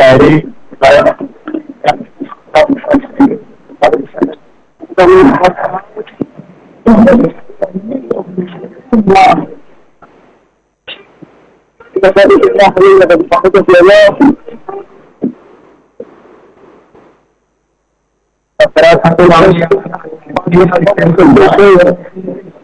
dari kita tadi kita hari ada dipakai ke dia. Satu lagi yang